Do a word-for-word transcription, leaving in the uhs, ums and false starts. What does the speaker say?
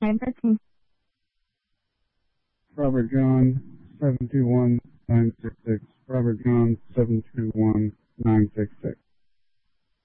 nine thirteen. Robert John, seven two one nine six six. Robert John, seven two one nine six six.